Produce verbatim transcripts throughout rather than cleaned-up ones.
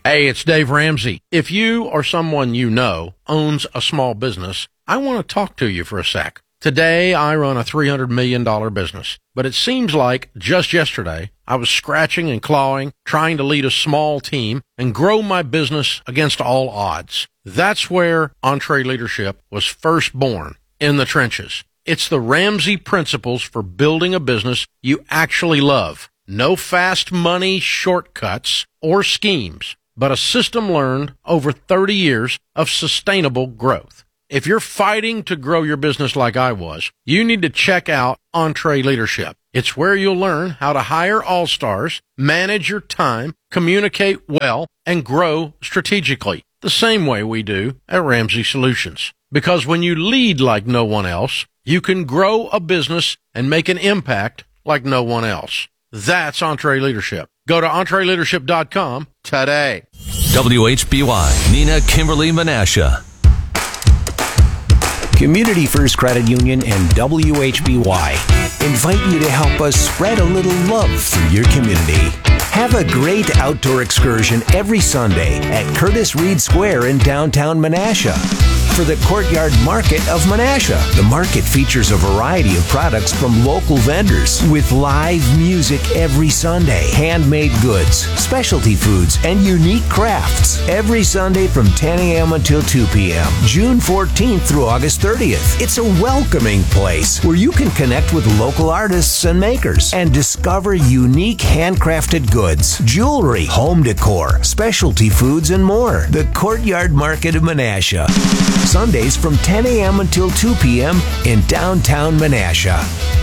Hey, it's Dave Ramsey. If you or someone you know owns a small business, I want to talk to you for a sec. Today, I run a three hundred million dollars business, but it seems like just yesterday, I was scratching and clawing, trying to lead a small team and grow my business against all odds. That's where EntreLeadership was first born, in the trenches. It's the Ramsey principles for building a business you actually love. No fast money shortcuts or schemes, but a system learned over thirty years of sustainable growth. If you're fighting to grow your business like I was, you need to check out EntreLeadership. It's where you'll learn how to hire all-stars, manage your time, communicate well, and grow strategically, the same way we do at Ramsey Solutions. Because when you lead like no one else, you can grow a business and make an impact like no one else. That's EntreLeadership. Go to entre leadership dot com today. W H B Y, Nina Kimberly Menasha. Community First Credit Union and W H B Y invite you to help us spread a little love through your community. Have a great outdoor excursion every Sunday at Curtis Reed Square in downtown Menasha for the Courtyard Market of Menasha. The market features a variety of products from local vendors with live music every Sunday, handmade goods, specialty foods, and unique crafts every Sunday from ten a.m. until two p.m. June fourteenth through August thirtieth. It's a welcoming place where you can connect with local artists and makers and discover unique handcrafted goods, jewelry, home decor, specialty foods, and more. The Courtyard Market of Menasha. Sundays from ten a.m. until two p.m. in downtown Menasha.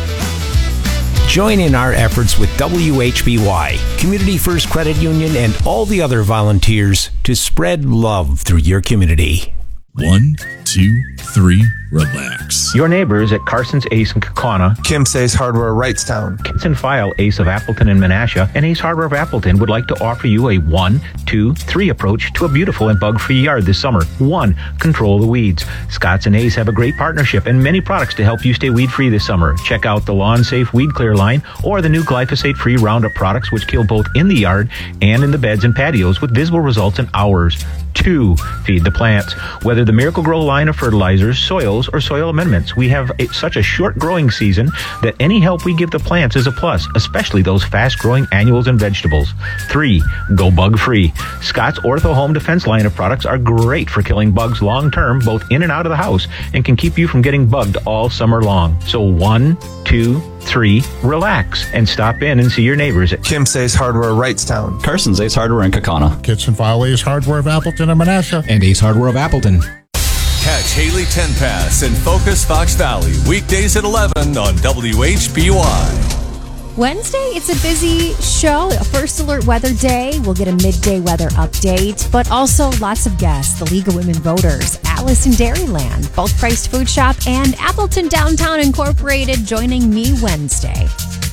Join in our efforts with W H B Y, Community First Credit Union, and all the other volunteers to spread love through your community. One, two, three, relax. Your neighbors at Carson's Ace in Kaukauna, Kim Say's Hardware, Wrightstown, Kits and File Ace of Appleton and Menasha, and Ace Hardware of Appleton would like to offer you a one, two, three approach to a beautiful and bug-free yard this summer. One, control the weeds. Scotts and Ace have a great partnership and many products to help you stay weed-free this summer. Check out the Lawn Safe Weed Clear line or the new glyphosate-free Roundup products, which kill both in the yard and in the beds and patios with visible results in hours. Two, feed the plants. Whether the Miracle Grow line of fertilizers, soils, or soil amendments, we have a, such a short growing season that any help we give the plants is a plus, especially those fast-growing annuals and vegetables. Three, go bug-free. Scott's Ortho Home Defense line of products are great for killing bugs long-term, both in and out of the house, and can keep you from getting bugged all summer long. So one, two, three, relax, and stop in and see your neighbors at Kim Say's Hardware, Wrightstown, Carson's Ace Hardware in Kaukauna, Kits and File Ace Hardware of Appleton and Menasha, and Ace Hardware of Appleton. Catch Haley Tenpass and Focus Fox Valley weekdays at eleven on W H B Y. Wednesday, it's a busy show. A First Alert Weather Day. We'll get a midday weather update, but also lots of guests. The League of Women Voters, Alice in Dairyland, Both Priced Food Shop, and Appleton Downtown Incorporated joining me Wednesday.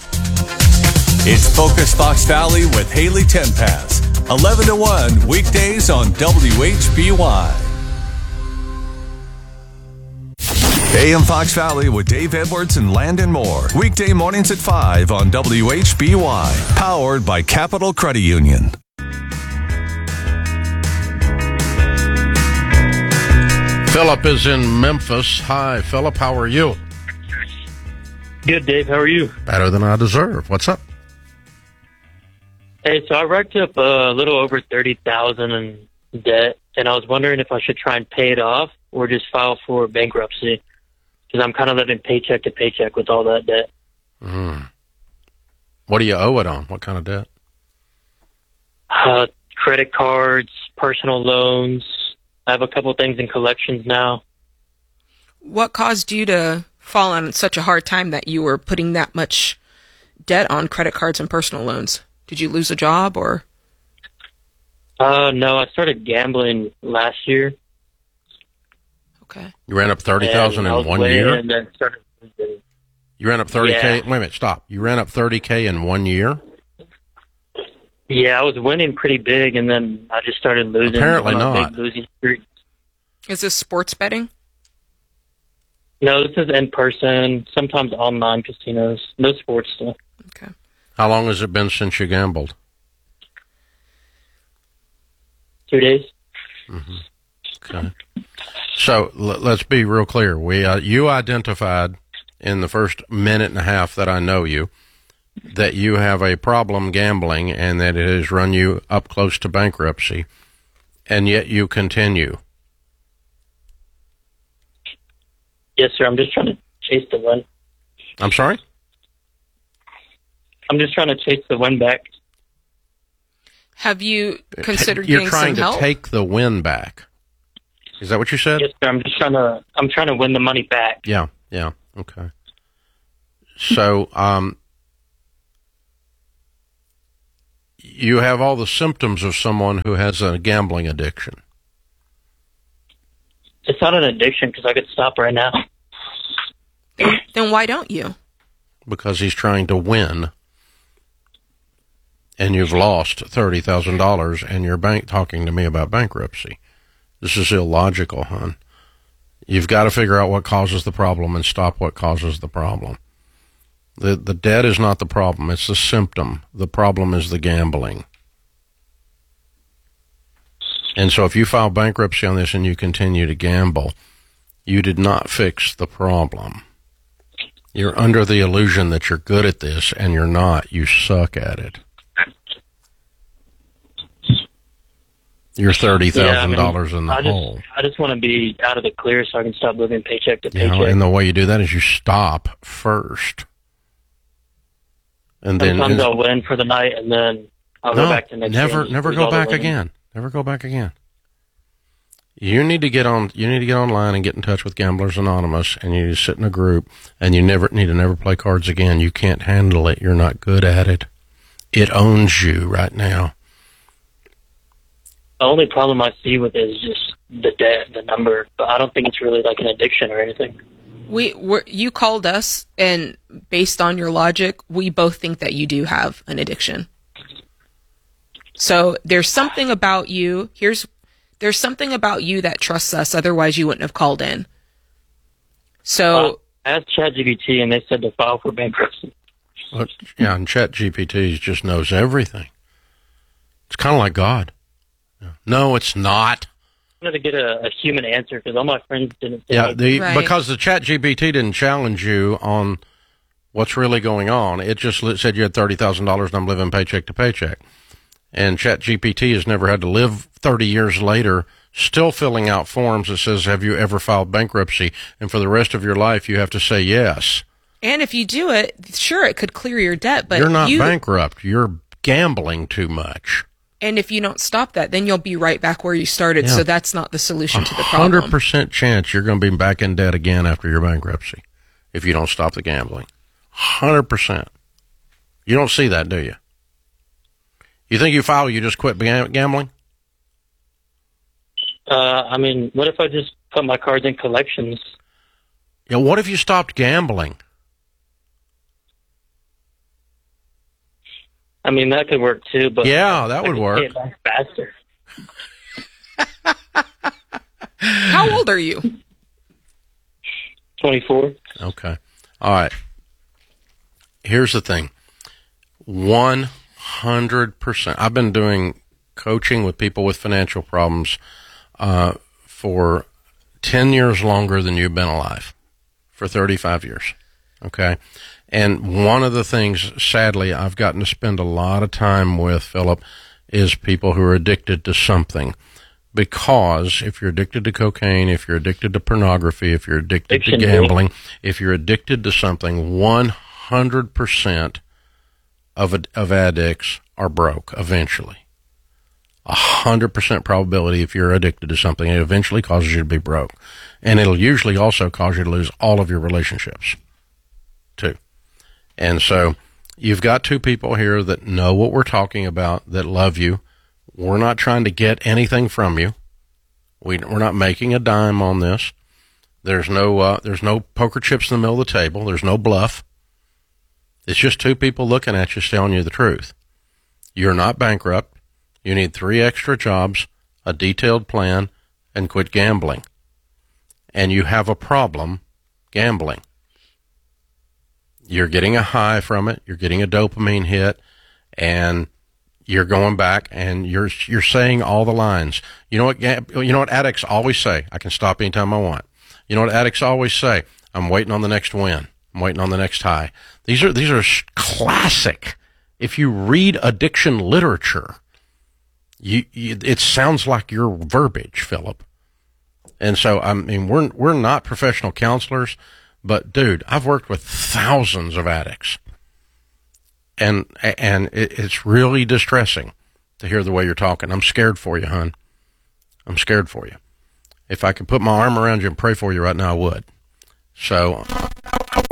It's Focus Fox Valley with Haley Tenpass, eleven to one weekdays on W H B Y. A M Fox Valley with Dave Edwards and Landon Moore. Weekday mornings at five on W H B Y. Powered by Capital Credit Union. Philip is in Memphis. Hi, Philip. How are you? Good, Dave. How are you? Better than I deserve. What's up? Hey, so I racked up a little over thirty thousand dollars in debt, and I was wondering if I should try and pay it off or just file for bankruptcy. Because I'm kind of living paycheck to paycheck with all that debt. Mm. What do you owe it on? What kind of debt? Uh, credit cards, personal loans. I have a couple things in collections now. What caused you to fall on such a hard time that you were putting that much debt on credit cards and personal loans? Did you lose a job or? Uh, no, I started gambling last year. Okay. You ran up thirty thousand in one year? And then started losing. You ran up thirty K? Yeah. Wait a minute, stop. You ran up thirty K in one year? Yeah, I was winning pretty big, and then I just started losing. Apparently on a not. Big losing streak. Is this sports betting? No, this is in person, sometimes online casinos. No sports stuff. Okay. How long has it been since you gambled? two days. Mm-hmm. Okay. So l- let's be real clear. We uh, you identified in the first minute and a half that I know you that you have a problem gambling and that it has run you up close to bankruptcy, and yet you continue. Yes, sir. I'm just trying to chase the win. I'm sorry? I'm just trying to chase the win back. Have you considered You're getting trying some to help? take the win back. Is that what you said? Yes, sir. I'm just trying to. I'm trying to win the money back. Yeah. Yeah. Okay. So, um, you have all the symptoms of someone who has a gambling addiction. It's not an addiction because I could stop right now. Then why don't you? Because he's trying to win, and you've lost thirty thousand dollars, and you're bank talking to me about bankruptcy. This is illogical, hon. You've got to figure out what causes the problem and stop what causes the problem. The the debt is not the problem, it's the symptom. The problem is the gambling. And so if you file bankruptcy on this and you continue to gamble, you did not fix the problem. You're under the illusion that you're good at this, and you're not. You suck at it. You're thirty thousand dollars yeah, I mean, in the I just, hole. I just want to be out of the clear so I can stop living paycheck to paycheck. You know, and the way you do that is you stop first. And then Sometimes I'll win for the night, and then I'll no, go back to next never, game. never go back again. Never go back again. You need to get on. You need to get online and get in touch with Gamblers Anonymous, and you need to sit in a group. And you never need to never play cards again. You can't handle it. You're not good at it. It owns you right now. The only problem I see with it is just the debt, the number. But I don't think it's really like an addiction or anything. We were, you called us, and based on your logic, we both think that you do have an addiction. So there's something about you. Here's there's something about you that trusts us. Otherwise, you wouldn't have called in. So uh, I asked ChatGPT, and they said to file for bankruptcy. Well, yeah, and ChatGPT just knows everything. It's kind of like God. No, it's not. I wanted to get a, a human answer because all my friends didn't say Yeah, the, right. because the ChatGPT didn't challenge you on what's really going on. It just said you had thirty thousand dollars and I'm living paycheck to paycheck. And ChatGPT has never had to live thirty years later still filling out forms that says, have you ever filed bankruptcy? And for the rest of your life, you have to say yes. And if you do it, sure, it could clear your debt. But you're not you, bankrupt. You're gambling too much. And if you don't stop that, then you'll be right back where you started. Yeah. So that's not the solution to the problem. one hundred percent chance you're going to be back in debt again after your bankruptcy if you don't stop the gambling. one hundred percent. You don't see that, do you? You think you file, you just quit gambling? Uh, I mean, what if I just put my cards in collections? Yeah, what if you stopped gambling? I mean, that could work too, but yeah, that I would work. Pay it back faster. How old are you? twenty-four. Okay. All right. Here's the thing. one hundred percent. I've been doing coaching with people with financial problems uh, for ten years longer than you've been alive, for thirty-five years. Okay. And one of the things, sadly, I've gotten to spend a lot of time with, Philip, is people who are addicted to something. Because if you're addicted to cocaine, if you're addicted to pornography, if you're addicted Addiction, to gambling, if you're addicted to something, one hundred percent of of addicts are broke eventually. one hundred percent probability if you're addicted to something, it eventually causes you to be broke. And it'll usually also cause you to lose all of your relationships, too. And so you've got two people here that know what we're talking about, that love you. We're not trying to get anything from you. We, we're not making a dime on this. There's no uh, there's no poker chips in the middle of the table. There's no bluff. It's just two people looking at you, telling you the truth. You're not bankrupt. You need three extra jobs, a detailed plan, and quit gambling. And you have a problem gambling. You're getting a high from it. You're getting a dopamine hit, and you're going back and you're you're saying all the lines. You know what? You know what addicts always say? I can stop anytime I want. You know what addicts always say? I'm waiting on the next win. I'm waiting on the next high. These are these are classic. If you read addiction literature, you, you it sounds like your verbiage, Philip. And so I mean, we're we're not professional counselors, but dude, I've worked with thousands of addicts. And and it's really distressing to hear the way you're talking. I'm scared for you, hon. I'm scared for you. If I could put my arm around you and pray for you right now, I would. So I